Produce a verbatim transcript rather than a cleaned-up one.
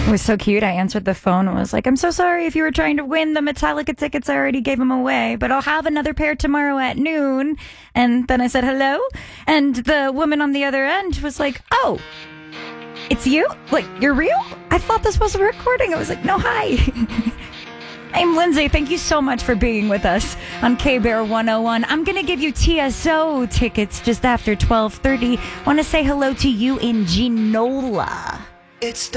It was so cute. I answered the phone and was like, I'm so sorry if you were trying to win the Metallica tickets. I already gave them away, but I'll have another pair tomorrow at noon. And then I said hello. And the woman on the other end was like, oh, it's you? Like, you're real? I thought this was a recording. I was like, no, hi. I'm Lindsay. Thank you so much for being with us on K-Bear one oh one. I'm going to give you T S O tickets just after twelve thirty. Want to say hello to you in Genola. It's